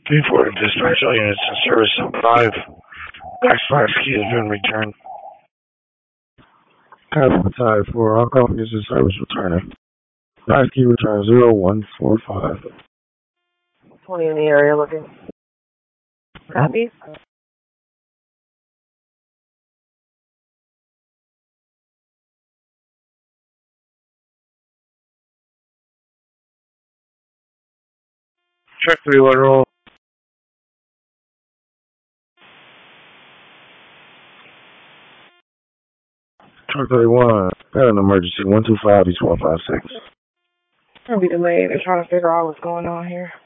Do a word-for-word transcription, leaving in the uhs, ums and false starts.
three four dispatch, all units in service on five. X five key has been returned. Captain Tide four, all copy is in service returning. Nine key return zero one four five. twenty in the area looking. Copy. Check three one roll. Truck thirty-one, got an emergency one two five East one five six. I'll be delayed. They're trying to figure out what's going on here.